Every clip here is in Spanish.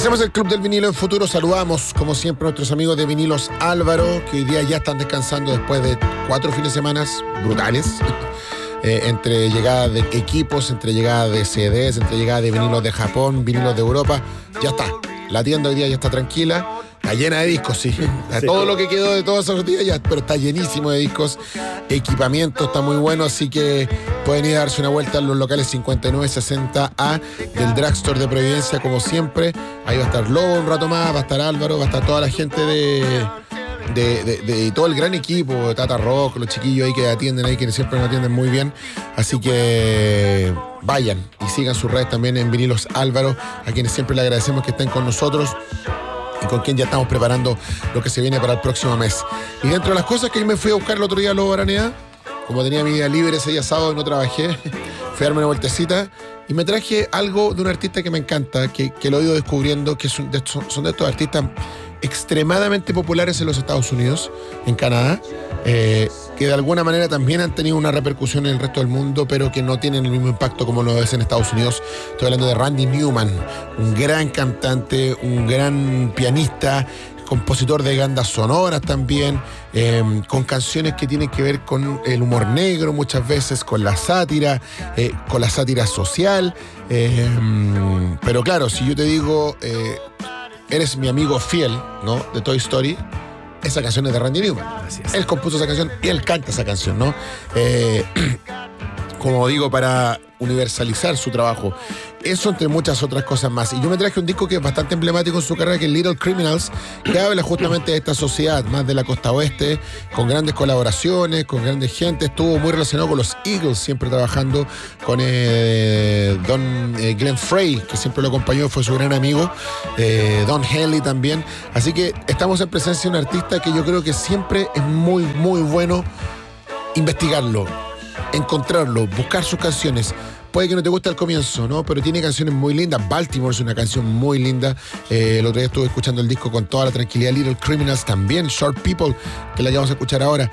Hacemos el Club del Vinilo en Futuro. Saludamos, como siempre, a nuestros amigos de Vinilos Álvaro, que hoy día ya están descansando después de 4 fines de semana brutales. Entre llegadas de equipos, entre llegadas de CDs, entre llegadas de vinilos de Japón, vinilos de Europa. Ya está. La tienda hoy día ya está tranquila. Está llena de discos, sí. Todo lo que quedó de todos esos días ya, pero está llenísimo de discos. Equipamiento está muy bueno, así que pueden ir a darse una vuelta en los locales 5960A del Drugstore de Providencia, como siempre. Ahí va a estar Lobo un rato más, va a estar Álvaro, va a estar toda la gente de todo el gran equipo, Tata Rock, los chiquillos ahí que atienden ahí, que siempre nos atienden muy bien. Así que vayan y sigan sus redes también en Vinilos Álvaro, a quienes siempre le agradecemos que estén con nosotros y con quien ya estamos preparando lo que se viene para el próximo mes. Y dentro de las cosas que yo me fui a buscar el otro día a Lobo Araneda, como tenía mi día libre ese día sábado y no trabajé, fui a darme una vueltecita y me traje algo de un artista que me encanta, que lo he ido descubriendo, que son de estos artistas extremadamente populares en los Estados Unidos, en Canadá, que de alguna manera también han tenido una repercusión en el resto del mundo, pero que no tienen el mismo impacto como lo es en Estados Unidos. Estoy hablando de Randy Newman, un gran cantante, un gran pianista, compositor de bandas sonoras también, con canciones que tienen que ver con el humor negro muchas veces, con la sátira social. Pero claro, si yo te digo, eres mi amigo fiel, ¿no?, de Toy Story, esa canción es de Randy Newman. Él compuso esa canción y él canta esa canción, ¿no? Como digo, para universalizar su trabajo. Eso entre muchas otras cosas más. Y yo me traje un disco que es bastante emblemático en su carrera, que es Little Criminals, que habla justamente de esta sociedad más de la costa oeste, con grandes colaboraciones, con grandes gente. Estuvo muy relacionado con los Eagles, siempre trabajando con Glenn Frey, que siempre lo acompañó, fue su gran amigo, Don Henley también. Así que estamos en presencia de un artista que yo creo que siempre es muy, muy bueno investigarlo, encontrarlo, buscar sus canciones. Puede que no te guste al comienzo, ¿no?, pero tiene canciones muy lindas. Baltimore es una canción muy linda. El otro día estuve escuchando el disco con toda la tranquilidad. Little Criminals también. Short People, que es la que vamos a escuchar ahora.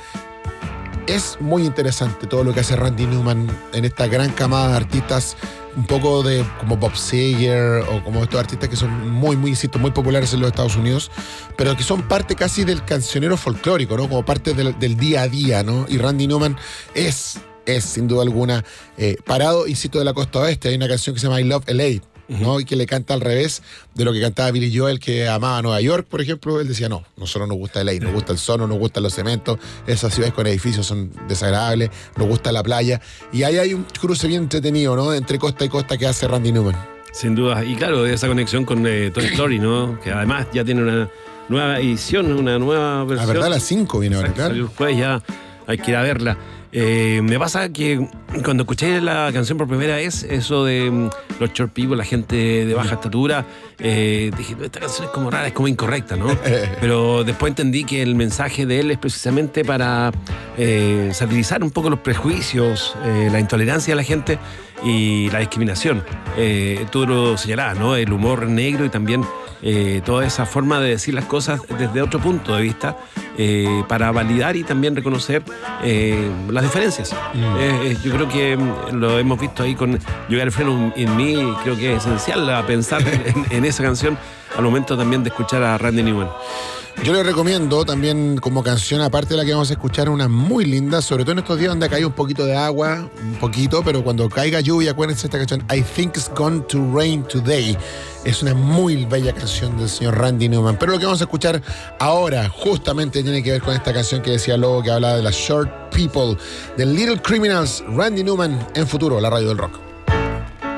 Es muy interesante todo lo que hace Randy Newman en esta gran camada de artistas, un poco de como Bob Seger o como estos artistas que son muy, muy, insisto, muy populares en los Estados Unidos, pero que son parte casi del cancionero folclórico, ¿no?, como parte del día a día, ¿no? Y Randy Newman es sin duda alguna parado, insisto, de la costa oeste. Hay una canción que se llama I Love LA, ¿no?, y que le canta al revés de lo que cantaba Billy Joel, que amaba Nueva York, por ejemplo. Él decía, no, nosotros nos gusta LA, nos gusta el sol, nos gustan los cementos, esas ciudades con edificios son desagradables, nos gusta la playa. Y ahí hay un cruce bien entretenido, ¿no?, entre costa y costa, que hace Randy Newman. Sin duda, y claro, esa conexión con Toy Story, ¿no?, que además ya tiene una nueva edición, una nueva versión. La verdad, la 5 viene ahora, claro. Después ya hay que ir a verla. Me pasa que cuando escuché la canción por primera vez, eso de los short people, la gente de baja estatura, dije, esta canción es como rara, es como incorrecta, ¿no? Pero después entendí que el mensaje de él es precisamente para satirizar un poco los prejuicios, la intolerancia de la gente y la discriminación. Tú lo señalabas, ¿no?, el humor negro y también toda esa forma de decir las cosas desde otro punto de vista, para validar y también reconocer las diferencias. Yo creo que lo hemos visto ahí con Llegar el freno en mí. Creo que es esencial pensar en esa canción al momento también de escuchar a Randy Newman. Yo les recomiendo también como canción, aparte de la que vamos a escuchar, una muy linda, sobre todo en estos días donde ha caído un poquito de agua, un poquito, pero cuando caiga lluvia, acuérdense esta canción, I Think It's Going to Rain Today. Es una muy bella canción del señor Randy Newman. Pero lo que vamos a escuchar ahora justamente tiene que ver con esta canción que decía Lobo, que hablaba de las Short People, de Little Criminals, Randy Newman en Futuro, la radio del rock.